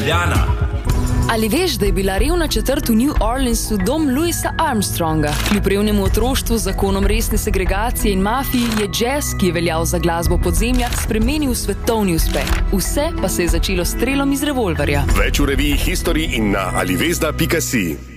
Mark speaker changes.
Speaker 1: Ljubljana.
Speaker 2: Ali veš, da je bila revna četrt v New Orleansu dom Louisa Armstronga? Kljub revnemu otroštvu, zakonom resne segregacije in mafiji je jazz, ki je veljal za glasbo podzemlja, spremenil v svetovni uspeh. Vse pa se je začelo s strelom iz revolverja.
Speaker 3: Več v reviji History in na alivezda.si.